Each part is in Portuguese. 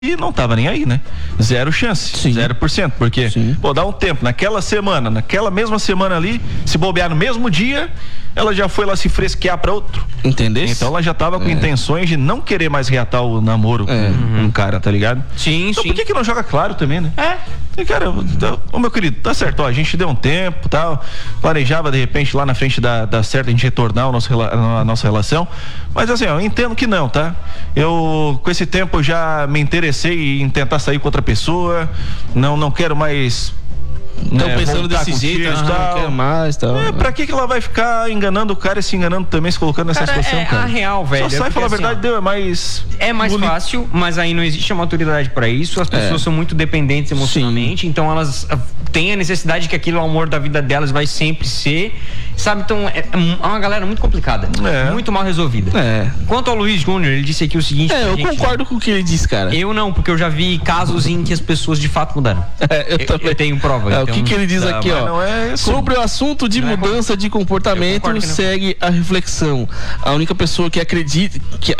e não tava nem aí, né? Zero chance, Sim. 0%, porque, Sim. pô, dá um tempo, naquela mesma semana ali, se bobear no mesmo dia, ela já foi lá se fresquear pra outro. Entendeu? Então ela já tava com intenções de não querer mais reatar o namoro com o cara, tá ligado? Sim, então sim. por que não joga claro também, né? E, cara, ô meu querido, tá certo, ó, a gente deu um tempo, tal, planejava de repente lá na frente da certa a gente retornar a nossa relação, mas assim, ó, eu entendo que não, tá? Eu, com esse tempo, eu já me interessei em tentar sair com outra pessoa, não quero mais... Estão pensando desse jeito, contigo, não quer mais, tal. Pra que ela vai ficar enganando o cara e se enganando também, se colocando nessa situação, cara? A real, velho. Só sai falar a verdade, deu, é mais... É mais fácil, mas aí não existe a maturidade pra isso. As pessoas são muito dependentes emocionalmente, então elas têm a necessidade que aquilo é o amor da vida delas, vai sempre ser, sabe? Então é uma galera muito complicada, muito mal resolvida. Quanto ao Luiz Júnior, ele disse aqui o seguinte... eu concordo com o que ele disse, cara. Eu não, porque eu já vi casos em que as pessoas de fato mudaram. Eu tenho prova. O que ele diz aqui, ó? Sobre o assunto de mudança de comportamento, segue a reflexão. A única pessoa que acredita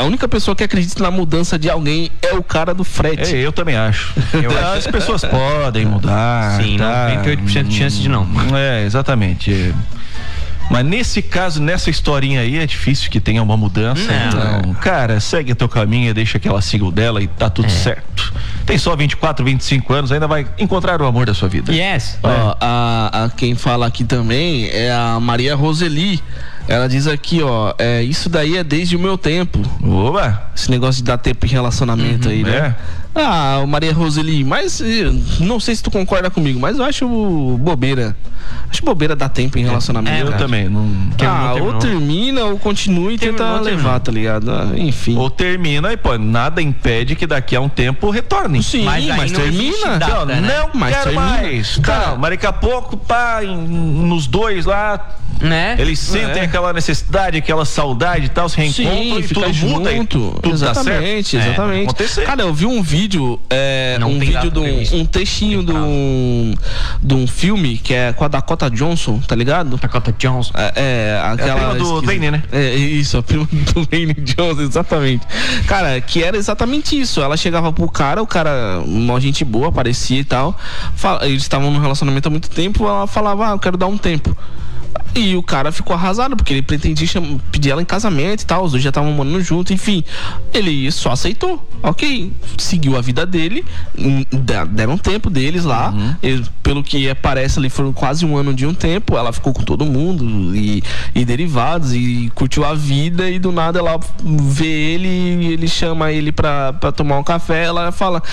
na mudança de alguém é o cara do frete. Eu também acho. As pessoas podem mudar. Sim, tá? 98% de chance de não. Exatamente. Mas nesse caso, nessa historinha aí, é difícil que tenha uma mudança. Então, cara, segue teu caminho e deixa que ela siga o dela e tá tudo certo. Tem só 24, 25 anos, ainda vai encontrar o amor da sua vida. Yes. Ó, quem fala aqui também é a Maria Roseli. Ela diz aqui, ó, isso daí é desde o meu tempo. Oba! Esse negócio de dar tempo em relacionamento aí, né? Maria Roseli, mas não sei se tu concorda comigo, mas eu acho bobeira. Acho bobeira dar tempo em relacionamento. Eu também. Ou termina ou continua e tenta levar, tá ligado? Enfim. Ou termina e, pô, nada impede que daqui a um tempo retorne. Sim, mas termina. Não quero mais. Cara, mas daqui a pouco, nos dois lá, né? Eles sentem aquela necessidade, aquela saudade e tal, se reencontram e tudo muda e tudo dá certo. Exatamente. Cara, eu vi um vídeo, um textinho de um filme que é com a Dakota Johnson, tá ligado? Dakota Johnson. Aquela do Dwayne, né? Isso, a prima do Dwayne Johnson, exatamente. Cara, que era exatamente isso. Ela chegava pro cara, o cara, uma gente boa, aparecia e tal. Eles estavam num relacionamento há muito tempo, ela falava, eu quero dar um tempo. E o cara ficou arrasado, porque ele pretendia pedir ela em casamento e tal, os dois já estavam morando junto, enfim. Ele só aceitou, ok, seguiu a vida dele, deram um tempo deles lá, pelo que parece ali foram quase um ano de um tempo, ela ficou com todo mundo e derivados, e curtiu a vida, e do nada ela vê ele e ele chama ele pra tomar um café, ela fala,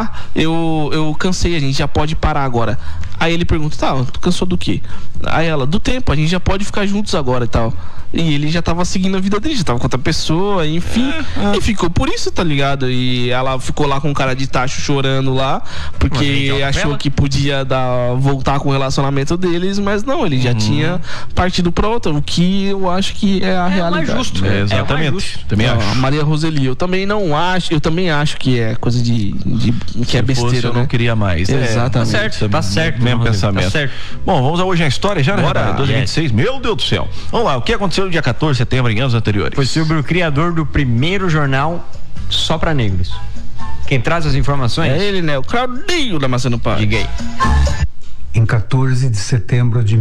eu cansei, a gente já pode parar agora. Aí ele pergunta, tu cansou do quê? Aí ela, do tempo, a gente já pode ficar juntos agora e tal. E ele já tava seguindo a vida dele, já tava com outra pessoa, enfim. E ficou por isso, tá ligado? E ela ficou lá com um cara de tacho chorando lá, porque achou que podia voltar com o relacionamento deles, mas não, ele já tinha partido pra outra, o que eu acho que é a realidade. Mais justo. Exatamente. Mais justo. Também acho. Maria Roseli, eu também acho que é coisa que é besteira, eu não queria mais. Exatamente. Tá certo. Mesmo pensamento. Tá certo. Bom, vamos hoje na história já, né? Bora. 12h26. Meu Deus do céu. Vamos lá, o que aconteceu no dia 14 de setembro em anos anteriores? Foi sobre o criador do primeiro jornal só pra negros. Quem traz as informações? É ele, né? O Claudinho da Maçã no Parque. Diga aí. Em 14 de setembro de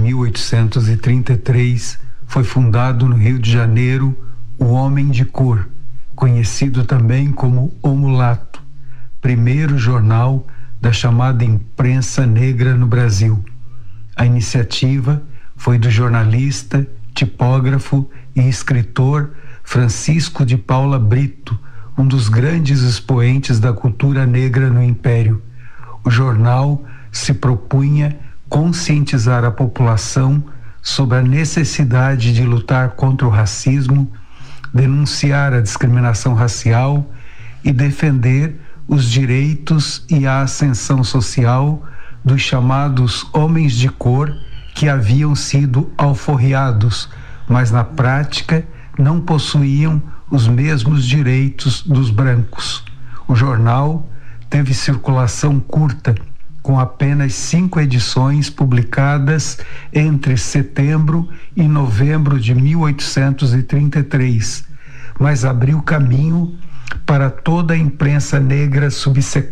1833, foi fundado no Rio de Janeiro o Homem de Cor, conhecido também como O Mulato, primeiro jornal da chamada imprensa negra no Brasil. A iniciativa foi do jornalista, tipógrafo e escritor Francisco de Paula Brito, um dos grandes expoentes da cultura negra no Império. O jornal se propunha conscientizar a população sobre a necessidade de lutar contra o racismo, denunciar a discriminação racial e defender os direitos e a ascensão social dos chamados homens de cor que haviam sido alforriados, mas na prática não possuíam os mesmos direitos dos brancos. O jornal teve circulação curta, com apenas 5 edições publicadas entre setembro e novembro de 1833, mas abriu caminho para toda a imprensa negra subsequente.